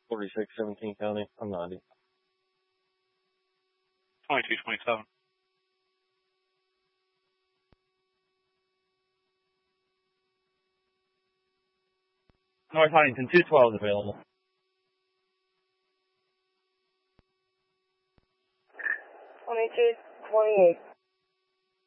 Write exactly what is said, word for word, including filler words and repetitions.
forty-six, seventeen County. I'm ninety. twenty-two twenty-seven. North Huntington, two twelve is available. twenty-two twenty-eight.